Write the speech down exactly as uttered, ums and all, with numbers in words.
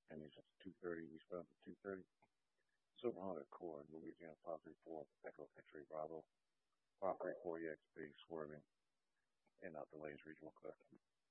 and he's at two thirty. We spent up at two thirty. Super Honda Accord, Louisiana five three four, Echo X-ray Bravo, five three four E X B, swerving in out the lanes, regional cut.